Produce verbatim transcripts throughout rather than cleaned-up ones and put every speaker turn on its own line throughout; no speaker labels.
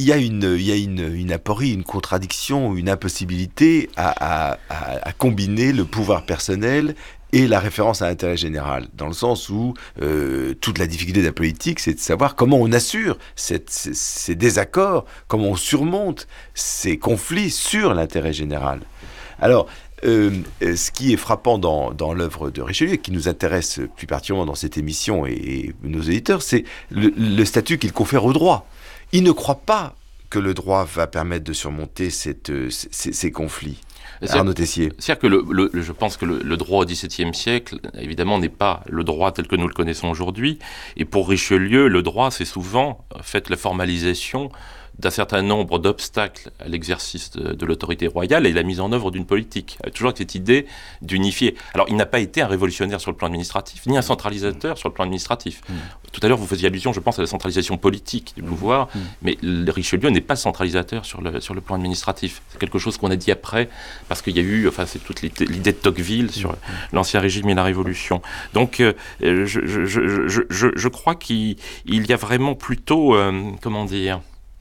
y a une, il y a une, une aporie, une contradiction, une impossibilité à, à, à, à combiner le pouvoir personnel et la référence à l'intérêt général, dans le sens où euh, toute la difficulté de la politique, c'est de savoir comment on assure cette, ces, ces désaccords, comment on surmonte ces conflits sur l'intérêt général. Alors, euh, ce qui est frappant dans, dans l'œuvre de Richelieu, et qui nous intéresse plus particulièrement dans cette émission et, et nos éditeurs, c'est le, le statut qu'il confère au droit. Il ne croit pas que le droit va permettre de surmonter cette, ces, ces conflits. Arnaud Tessier.
C'est-à-dire que le, le, je pense que le, le droit au dix-septième siècle, évidemment, n'est pas le droit tel que nous le connaissons aujourd'hui. Et pour Richelieu, le droit, c'est souvent en fait la formalisation d'un certain nombre d'obstacles à l'exercice de, de l'autorité royale et la mise en œuvre d'une politique. Il y a toujours cette idée d'unifier. Alors, il n'a pas été un révolutionnaire sur le plan administratif, ni un centralisateur sur le plan administratif. Mmh. Tout à l'heure, vous faisiez allusion, je pense, à la centralisation politique du pouvoir, mmh. mais le Richelieu n'est pas centralisateur sur le, sur le plan administratif. C'est quelque chose qu'on a dit après, parce qu'il y a eu, enfin, c'est toute l'idée, l'idée de Tocqueville sur mmh. l'Ancien Régime et la Révolution. Donc, euh, je, je, je, je, je, je crois qu'il il y a vraiment plutôt, euh, comment dire...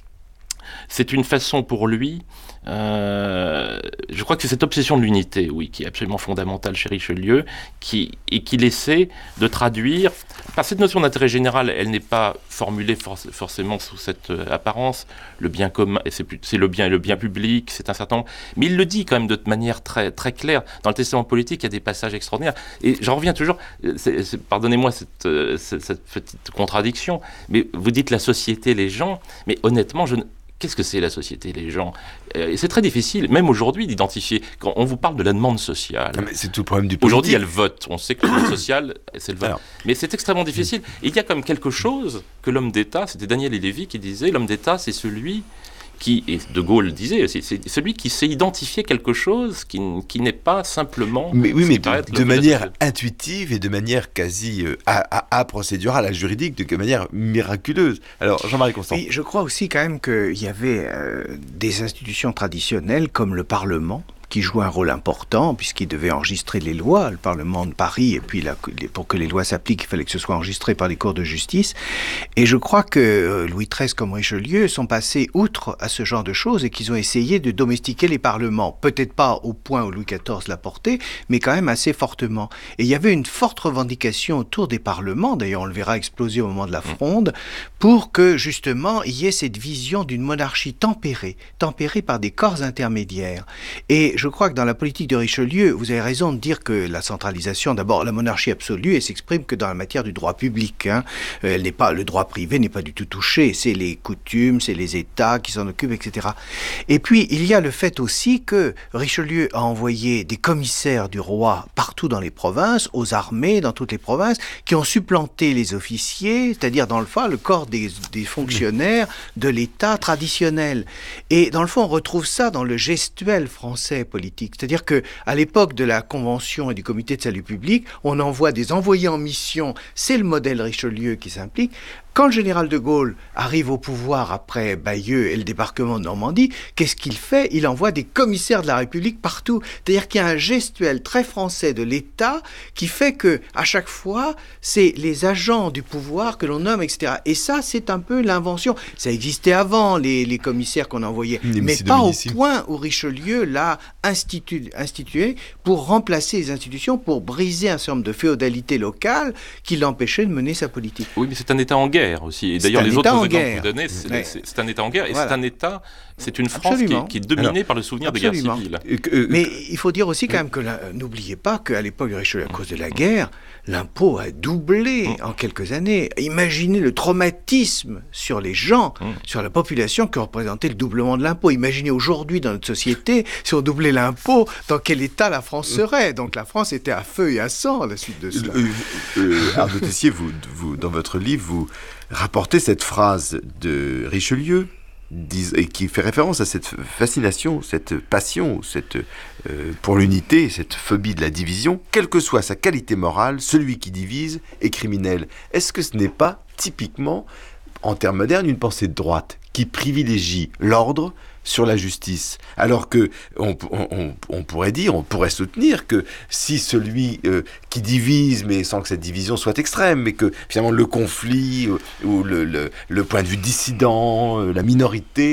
C'est une façon pour lui, euh, je crois que c'est cette obsession de l'unité, oui, qui est absolument fondamentale chez Richelieu, qui, et qu'il essaie de traduire. Par cette notion d'intérêt général, elle n'est pas formulée for- forcément sous cette euh, apparence. Le bien commun, c'est, plus, c'est le bien et le bien public, c'est un certain nombre. Mais il le dit quand même de manière très, très claire. Dans le Testament politique, il y a des passages extraordinaires. Et j'en reviens toujours, c'est, c'est, pardonnez-moi cette, euh, cette, cette petite contradiction, mais vous dites la société, les gens, mais honnêtement, je ne... Qu'est-ce que c'est la société, les gens ? euh, Et c'est très difficile, même aujourd'hui, d'identifier. Quand on vous parle de la demande sociale...
Non, mais c'est tout le problème du politique.
Aujourd'hui, il y a le vote. On sait que la demande sociale, c'est le vote. Alors. Mais c'est extrêmement difficile. Et il y a comme quelque chose que l'homme d'État, c'était Daniel Lévy qui disait, l'homme d'État, c'est celui qui, et De Gaulle disait, c'est, c'est celui qui sait identifier quelque chose qui, qui n'est pas simplement...
Mais oui, mais de, de manière intuitive et de manière quasi euh, a-procédurale, juridique, de manière miraculeuse. Alors, Jean-Marie Constant.
Oui, je crois aussi quand même qu'il y avait euh, des institutions traditionnelles comme le Parlement, qui jouait un rôle important, puisqu'il devait enregistrer les lois, le Parlement de Paris, et puis la, pour que les lois s'appliquent, il fallait que ce soit enregistré par les cours de justice. Et je crois que Louis treize comme Richelieu sont passés outre à ce genre de choses et qu'ils ont essayé de domestiquer les parlements. Peut-être pas au point où Louis quatorze l'a porté, mais quand même assez fortement. Et il y avait une forte revendication autour des parlements, d'ailleurs on le verra exploser au moment de la Fronde, pour que justement il y ait cette vision d'une monarchie tempérée, tempérée par des corps intermédiaires. Et je crois que dans la politique de Richelieu, vous avez raison de dire que la centralisation, d'abord la monarchie absolue, elle s'exprime que dans la matière du droit public. Hein. Elle n'est pas, le droit privé n'est pas du tout touché, c'est les coutumes, c'est les États qui s'en occupent, et cetera. Et puis il y a le fait aussi que Richelieu a envoyé des commissaires du roi partout dans les provinces, aux armées, dans toutes les provinces, qui ont supplanté les officiers, c'est-à-dire dans le fond le corps des, des fonctionnaires de l'État traditionnel. Et dans le fond on retrouve ça dans le gestuel français politique. C'est-à-dire que à l'époque de la Convention et du Comité de salut public, on envoie des envoyés en mission, c'est le modèle Richelieu qui s'implique. Quand le général de Gaulle arrive au pouvoir après Bayeux et le débarquement de Normandie, qu'est-ce qu'il fait ? Il envoie des commissaires de la République partout. C'est-à-dire qu'il y a un gestuel très français de l'État qui fait que, à chaque fois, c'est les agents du pouvoir que l'on nomme, et cetera. Et ça, c'est un peu l'invention. Ça existait avant, les, les commissaires qu'on envoyait, mais pas au point où Richelieu l'a institu- institué pour remplacer les institutions, pour briser un certain nombre de féodalités locales qui l'empêchaient de mener sa politique.
Oui, mais c'est un État en guerre aussi. Et d'ailleurs, les autres exemples que vous donnez, c'est, ouais. c'est, c'est un État en guerre. Et voilà. c'est un État, c'est une France qui est, qui est dominée Alors, par le souvenir absolument. des guerres civiles.
Euh, euh, mais il faut dire aussi quand même que la, n'oubliez pas qu'à l'époque de Richelieu, à cause de la guerre, l'impôt a doublé mmh. en quelques années. Imaginez le traumatisme sur les gens, mmh. sur la population que représentait le doublement de l'impôt. Imaginez aujourd'hui dans notre société, si on doublait l'impôt, dans quel état la France serait. Donc la France était à feu et à sang à la suite de cela.
Euh, euh, Arnaud Tessier, vous, vous, dans votre livre, vous rapportez cette phrase de Richelieu, et qui fait référence à cette fascination, cette passion, cette, euh, pour l'unité, cette phobie de la division. Quelle que soit sa qualité morale, celui qui divise est criminel. Est-ce que ce n'est pas typiquement, en termes modernes, une pensée de droite qui privilégie l'ordre sur la justice, alors que on, on, on pourrait dire, on pourrait soutenir que si celui euh, qui divise, mais sans que cette division soit extrême, mais que finalement le conflit euh, ou le, le, le point de vue dissident, euh, la minorité